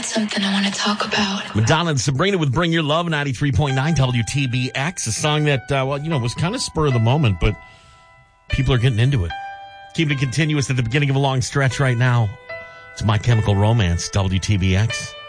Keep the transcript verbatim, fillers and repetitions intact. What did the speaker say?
got something I want to talk about. Madonna and Sabrina with Bring Your Love, ninety-three point nine W T B X, a song that, uh, well, you know, was kind of spur of the moment, but people are getting into it. Keeping it continuous at the beginning of a long stretch right now. It's My Chemical Romance, W T B X.